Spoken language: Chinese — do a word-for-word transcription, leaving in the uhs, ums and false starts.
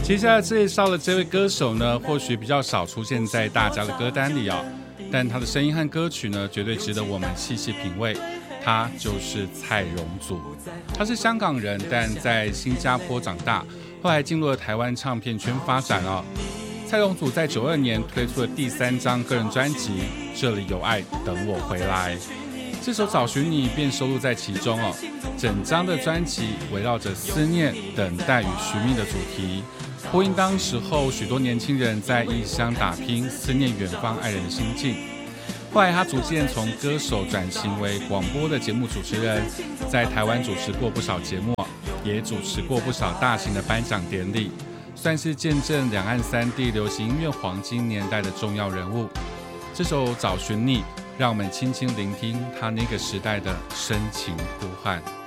接下来介绍的这位歌手呢，或许比较少出现在大家的歌单里哦，但他的声音和歌曲呢，绝对值得我们细细品味。他就是蔡荣祖，他是香港人，但在新加坡长大，后来进入了台湾唱片圈发展哦。蔡荣祖在九二年推出了第三张个人专辑《这里有爱等我回来》，这首《找寻你》便收录在其中哦。整张的专辑围绕着思念、等待与寻觅的主题，呼应当时候许多年轻人在异乡打拼、思念远方爱人的心境。后来他逐渐从歌手转型为广播的节目主持人，在台湾主持过不少节目，也主持过不少大型的颁奖典礼，算是见证两岸三地流行音乐黄金年代的重要人物。这首《找寻你》让我们轻轻聆听他那个时代的深情呼唤。